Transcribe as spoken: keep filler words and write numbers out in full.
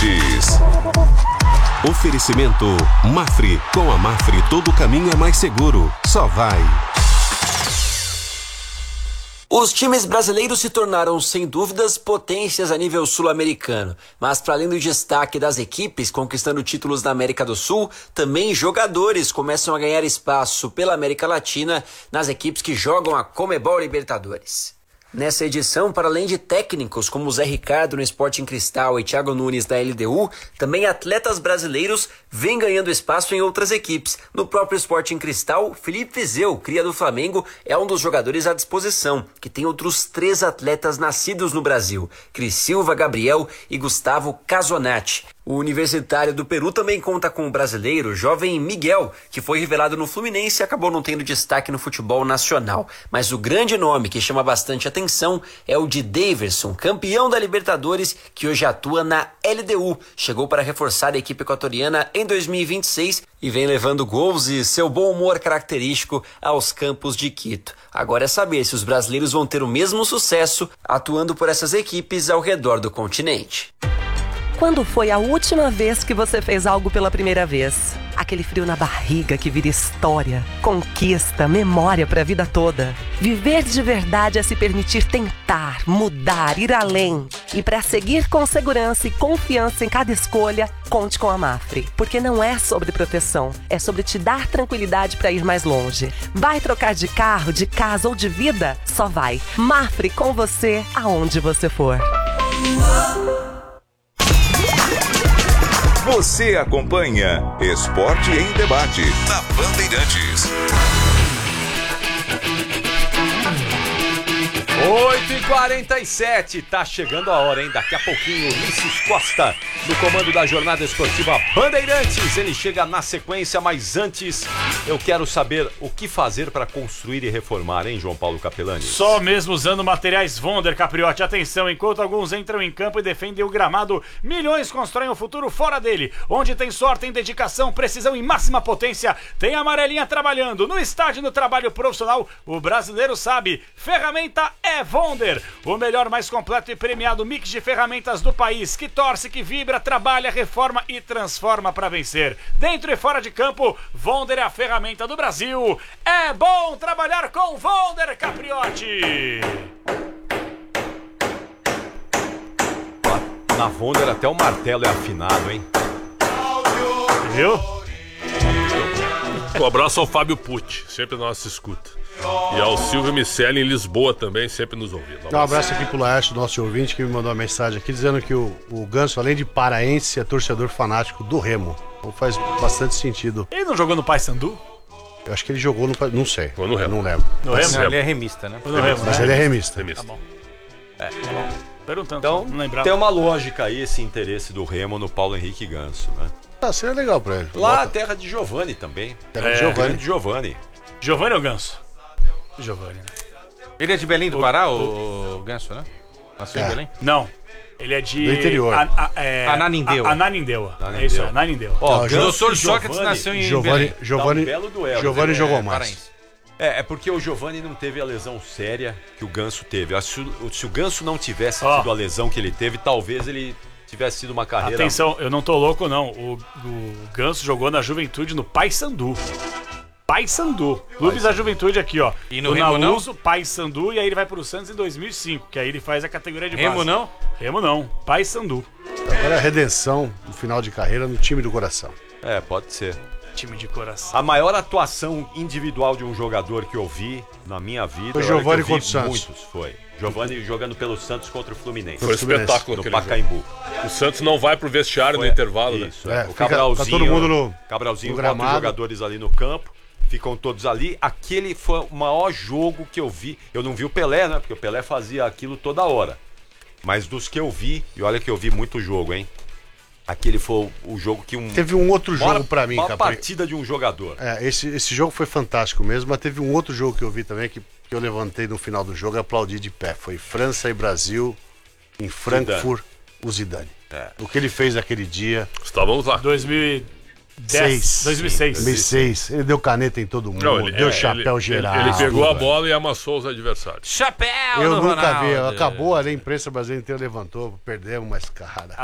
Bandeirantes. Oferecimento Mafre. Com a Mafre todo caminho é mais seguro. Só vai. Os times brasileiros se tornaram, sem dúvidas, potências a nível sul-americano. Mas, para além do destaque das equipes conquistando títulos na América do Sul, também jogadores começam a ganhar espaço pela América Latina nas equipes que jogam a Conmebol Libertadores. Nessa edição, para além de técnicos como Zé Ricardo no Sporting Cristal e Thiago Nunes da L D U, também atletas brasileiros vêm ganhando espaço em outras equipes. No próprio Sporting Cristal, Felipe Viseu, cria do Flamengo, é um dos jogadores à disposição, que tem outros três atletas nascidos no Brasil, Cris Silva, Gabriel e Gustavo Casonati. O Universitário do Peru também conta com o brasileiro jovem Miguel, que foi revelado no Fluminense e acabou não tendo destaque no futebol nacional. Mas o grande nome que chama bastante atenção é o de Daverson, campeão da Libertadores, que hoje atua na L D U. Chegou para reforçar a equipe equatoriana em dois mil e vinte e seis e vem levando gols e seu bom humor característico aos campos de Quito. Agora é saber se os brasileiros vão ter o mesmo sucesso atuando por essas equipes ao redor do continente. Quando foi a última vez que você fez algo pela primeira vez? Aquele frio na barriga que vira história, conquista, memória para a vida toda. Viver de verdade é se permitir tentar, mudar, ir além. E para seguir com segurança e confiança em cada escolha, conte com a Mafre. Porque não é sobre proteção, é sobre te dar tranquilidade para ir mais longe. Vai trocar de carro, de casa ou de vida? Só vai. Mafre com você, aonde você for. Você acompanha Esporte em Debate na Bandeirantes. oito e quarenta e sete, tá chegando a hora, hein? Daqui a pouquinho, Ulisses Costa, no comando da jornada esportiva Bandeirantes. Ele chega na sequência, mas antes eu quero saber o que fazer para construir e reformar, hein, João Paulo Capelani? Só mesmo usando materiais Vonder, Capriotti. Atenção, enquanto alguns entram em campo e defendem o gramado, milhões constroem o futuro fora dele. Onde tem sorte, tem dedicação, precisão e máxima potência, tem a amarelinha trabalhando. No estádio do trabalho profissional, o brasileiro sabe, ferramenta é Vonder, o melhor, mais completo e premiado mix de ferramentas do país, que torce, que vibra, trabalha, reforma e transforma para vencer. Dentro e fora de campo, Vonder é a ferramenta do Brasil. É bom trabalhar com Vonder, Capriotti. Na Vonder até o martelo é afinado, hein? Viu? Um abraço ao Fábio Pucci, sempre na nossa escuta. E ao Silvio Miceli em Lisboa também, sempre nos ouvindo. Um abraço aqui pro Laércio, nosso ouvinte, que me mandou uma mensagem aqui dizendo que o, o Ganso, além de paraense, é torcedor fanático do Remo. Então faz bastante sentido. Ele não jogou no Paysandu? Eu acho que ele jogou no... Não sei. Ou no Remo. Não lembro. No Remo? Não, ele é remista, né? No Remo, Mas né? ele é remista. Remista. Tá bom. É, tá bom. Perguntando, Então, não lembrava. tem uma lógica aí esse interesse do Remo no Paulo Henrique Ganso, né? Ah, seria legal pra ele. Lá, a Bota. terra de Giovani também. Terra de É, Giovani. Grande Giovani. Giovani ou Ganso? Giovani, né? Ele é de Belém do Pará, o, o Ganso, né? Nasceu É. em Belém? Não. Ele é de... Do interior. A, a, é, Ananindeua. A- Ananindeua. Ananindeua. É isso, é Ananindeua. Ó, Não, O Ganso doutor e Sócrates Giovani- nasceu em Giovani, Belém. Giovani, Dá um belo duelo. Giovani Ele jogou é mais. paraense. É, é porque o Giovani não teve a lesão séria que o Ganso teve. Se o, se o Ganso não tivesse Ó. tido a lesão que ele teve, talvez ele tivesse sido uma carreira... Atenção, eu não tô louco não. O, o Ganso jogou na Juventude no Paysandu. Paysandu. Clube da Juventude aqui, ó. E no o Remo não? Naluso, Paysandu, e aí ele vai pro Santos em dois mil e cinco, que aí ele faz a categoria de base. Remo não? Remo não. Paysandu. Agora é a redenção no final de carreira no time do coração. É, pode ser. Time de coração. A maior atuação individual de um jogador que eu vi na minha vida... Foi olha Giovani que eu vi contra o Santos. Muitos, foi. Giovani jogando pelo Santos contra o Fluminense. Foi um espetáculo No aquele jogo. Pacaembu. O Santos não vai pro vestiário Foi- no intervalo, né? Isso, É, é. fica- O Cabralzinho, tá todo mundo no- Cabralzinho no bota os gramado. jogadores ali no campo, ficam todos ali. Aquele foi o maior jogo que eu vi. Eu não vi o Pelé, né? Porque o Pelé fazia aquilo toda hora. Mas dos que eu vi, e olha que eu vi muito jogo, hein? Aquele foi o jogo que um... Teve um outro maior- jogo pra mim, maior Capri. partida de um jogador. É, esse, esse jogo foi fantástico mesmo, mas teve um outro jogo que eu vi também que, que eu levantei no final do jogo e aplaudi de pé. Foi França e Brasil em Frankfurt, o Zidane. É. O que ele fez naquele dia. Estávamos lá. dois mil e dez. Seis. dois mil e seis. dois mil e seis, ele deu caneta em todo mundo, Não, ele- deu é, chapéu ele- geral. Ele, ele pegou a velho. bola e amassou os adversários. Chapéu Eu do nunca vi, Ronaldo. acabou, a imprensa brasileira inteira levantou, perdemos, mas cara.